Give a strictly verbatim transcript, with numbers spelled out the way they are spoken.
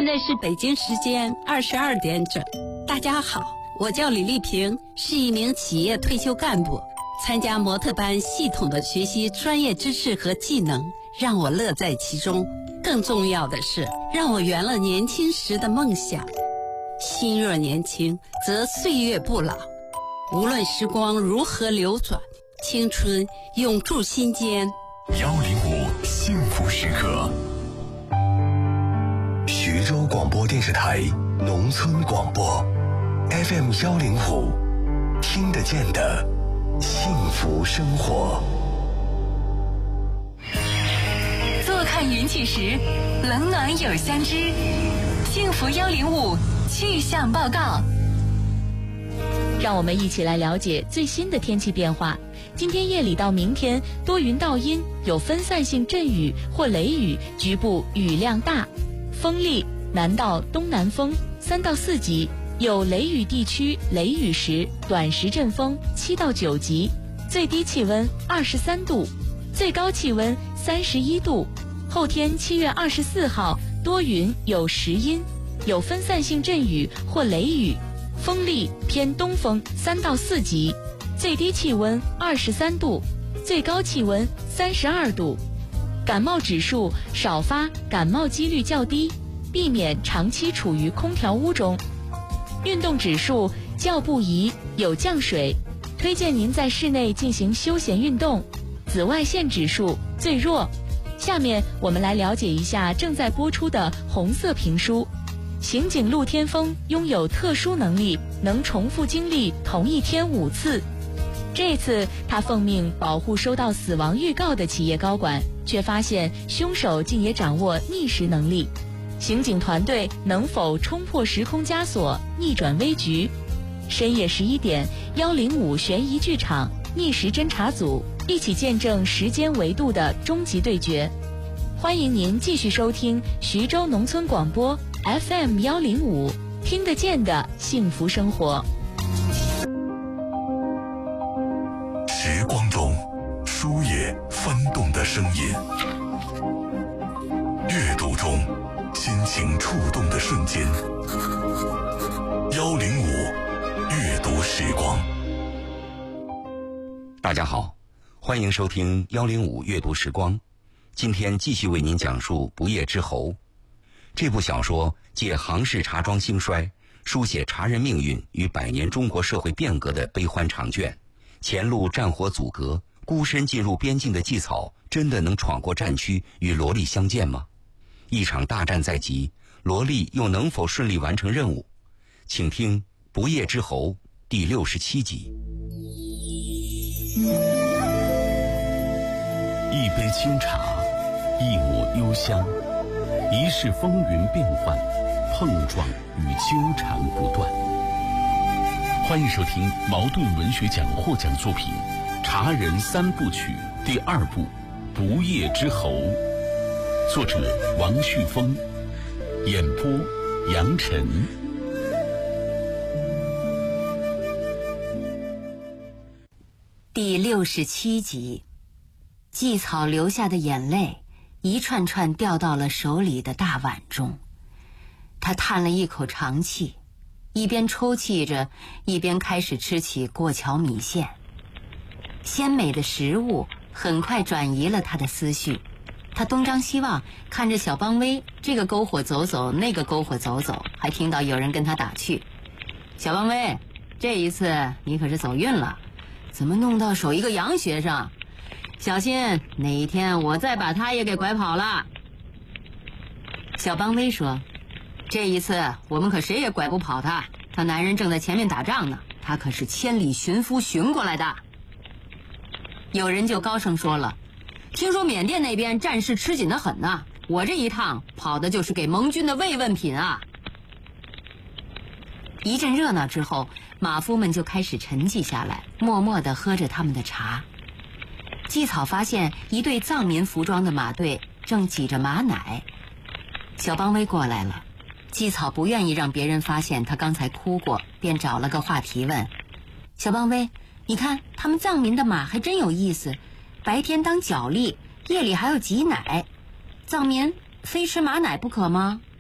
现在是北京时间二十二点整。大家好，我叫李丽萍，是一名企业退休干部。参加模特班，系统的学习专业知识和技能，让我乐在其中。更重要的是，让我圆了年轻时的梦想。心若年轻，则岁月不老。无论时光如何流转，青春永驻心间。 幺零五幸福时刻。徐州广播电视台农村广播 F M 幺零五，听得见的幸福生活。 坐看云起时，冷暖有相知。幸福幺零五气象报告。 让我们一起来了解最新的天气变化。今天夜里到明天多云到阴，有分散性阵雨或雷雨，局部雨量大，风力南到东南风三到四级，有雷雨地区雷雨时短时阵风七到九级，最低气温二十三度，最高气温三十一度。后天七月二十四号多云有时阴，有分散性阵雨或雷雨，风力偏东风三到四级，最低气温二十三度，最高气温三十二度。感冒指数少发感冒几率较低，避免长期处于空调屋中。运动指数较不宜，有降水，推荐您在室内进行休闲运动。紫外线指数最弱。下面我们来了解一下正在播出的红色评书。刑警陆天峰拥有特殊能力，能重复经历同一天五次。这次他奉命保护收到死亡预告的企业高管，却发现凶手竟也掌握逆时能力。刑警团队能否冲破时空枷锁，逆转危局？深夜十一点，幺零五悬疑剧场逆时侦查组一起见证时间维度的终极对决。欢迎您继续收听徐州农村广播 F M 幺零五，听得见的幸福生活。 时光中书页翻动的声音，阅读中心情触动的瞬间。幺零五阅读时光。 大家好，欢迎收听幺零五阅读时光。今天继续为您讲述《不夜之侯》这部小说，借杭氏茶庄兴衰，书写茶人命运与百年中国社会变革的悲欢长卷。前路战火阻隔，孤身进入边境的季草，真的能闯过战区与罗莉相见吗？一场大战在即，罗莉又能否顺利完成任务？请听《不夜之侯》第六十七集。 一杯清茶，一抹幽香，一世风云变幻，碰撞与纠缠不断。欢迎收听茅盾文学奖获奖作品《茶人三部曲》第二部《不夜之侯》，作者王旭峰，演播杨晨。 第六十七集，季草流下的眼泪一串串掉到了手里的大碗中。他叹了一口长气，一边抽泣着，一边开始吃起过桥米线。鲜美的食物很快转移了他的思绪，他东张西望，看着小邦威这个篝火走走，那个篝火走走，还听到有人跟他打趣：小邦威，这一次你可是走运了，怎么弄到手一个洋学生？小心哪一天我再把他也给拐跑了。小邦威说：这一次我们可谁也拐不跑他，他男人正在前面打仗呢，他可是千里寻夫寻过来的。有人就高声说了：听说缅甸那边战事吃紧得很呢，我这一趟跑的就是给盟军的慰问品啊。一阵热闹之后，马夫们就开始沉寂下来，默默地喝着他们的茶。季草发现一队藏民服装的马队正挤着马奶。小邦威过来了，季草不愿意让别人发现他刚才哭过，便找了个话题问：小邦威，你看他们藏民的马还真有意思，白天当脚力，夜里还要挤奶，藏民非吃马奶不可吗？